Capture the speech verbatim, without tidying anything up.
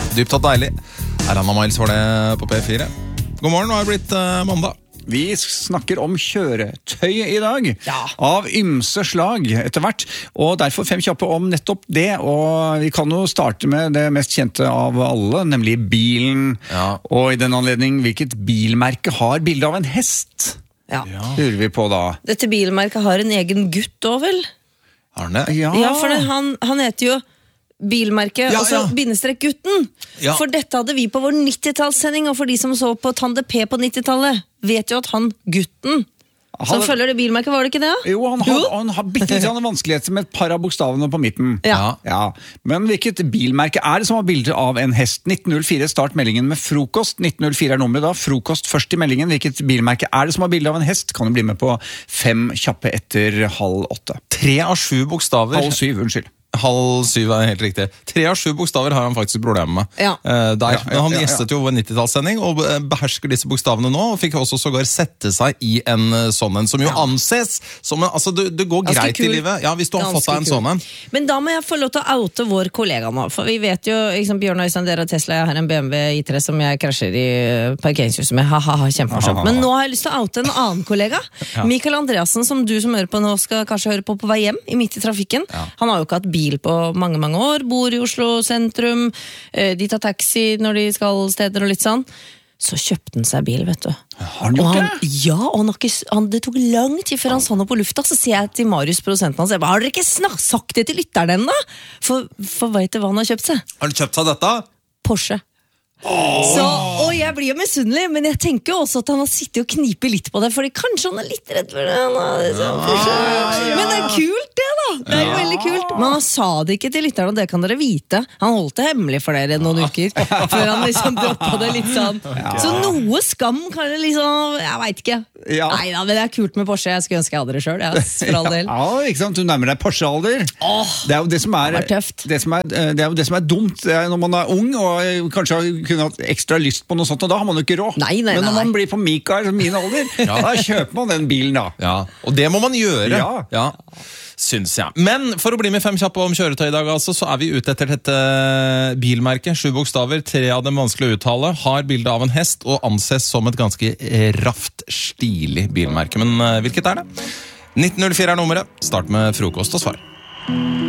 dypt og deilig. Anna Miles var det på P fire. God morgen, nå har det blitt uh, mandag. Vi snakker om kjøretøy i dag, ja. Av ymse slag etter hvert, og derfor fem kjappe om nettopp det, og vi kan jo starte med det mest kjente av alle, nemlig bilen, ja. Og i den anledning, hvilket bilmerke har bilde av en hest? Ja. Lurer vi på da. Dette bilmerket har en egen gutt også, vel? Har den det? Ja, Ja, for det, han, han heter jo bilmerket, Ja, og så ja. bindestrek gutten. Ja. For dette hadde vi på vår nittitallssending, og for de som så på Tande P på nittitallet, vet jo at han gutten, som Han- følger det bilmerket, var det ikke det? Jo, han har, han har bitte litt vanskeligheter med et par av bokstavene på midten. Ja. Ja. Men hvilket bilmerke er det som har bilder av en hest? nitten null fire, start meldingen med frokost. nitten null fire er nummeret da, frokost først i meldingen. Hvilket bilmerke er det som har bilde av en hest? Kan du bli med på fem kjappe etter halv åtte. Tre av sju bokstaver. Halv syv, unnskyld. Halv syv er helt riktig. Tre av sju bokstaver har han faktisk problemer med. Ja. Eh, der. Ja, ja, Men han ja, ja. gjestet jo vår nittitallssending og eh, behersker disse bokstavene nå, og fikk også sågar sette seg i en eh, sånn en, som jo anses som en, altså det, det går Ganske greit kul. i livet. Ja, hvis du har Ganske fått deg en kul. sånn en. Men da må jeg få lov til å oute vår kollega nå, for vi vet jo, liksom, Bjørn Øystein, dere har Tesla, jeg har en B M W I tre som jeg krasjer i eh, parkeringshuset med, ha-ha-ha, kjempemorsomt. Men nå har jeg lyst til å oute en annen kollega, Mikael Andreasen, som du som hører på nå skal kanskje høre på på vei hjem, i midt i trafikken. Han har jo ikke hatt bil på mange mange år, bor i Oslo sentrum, de tar taxi når de skal steder og litt sånn. Så kjøpte han seg bil, vet du. Har han gjort Og han, det? ja, og han har ikke, han, det tok lang tid før han sa noe på lufta, så sier jeg til Marius, produsenten hans, jeg bare, har dere ikke snak, sagt det til lytteren ennå? For, for vet du hva han har kjøpt seg? Har du kjøpt seg dette? Porsche. Så, og jeg blir jo misunnelig, men jeg tenker jo også at han har sittet og knipet litt på det, fordi kanskje han er litt redd for det. Han har, liksom, Porsche. Men det er kult det da, det er jo veldig kult. Men han sa det ikke til lytteren, og det kan dere vite. Han holdt det hemmelig for dere noen uker, før han liksom droppet det litt sånn. Så noe skam kan det liksom, jeg vet ikke. Ja. Nei da, men det er kult med Porsche, jeg skulle ønske jeg hadde det selv, ja, for all del. Ja, ikke sant? Du nærmer deg Porsche-alder. Det er jo det som er, det var tøft. det som er, det er jo det som er dumt det er når man er ung og kanskje kunne hatt ekstra lyst på noe sånt, og da har man jo ikke råd. Nei, nei, Men når nei. man blir på Mikael, som min alder, da kjøper man den bilen da. Ja, og det må man gjøre. Ja. ja. Syns jeg. Men for å bli med fem kjappe om kjøretøy i dag, altså, så er vi ute etter dette bilmerket. Sju bokstaver, tre av dem vanskelig å uttale. Har bilde av en hest og anses som et ganske raft, stilig bilmerke. Men uh, hvilket er det? nitten null fire er nummeret. Start med frokost og svar.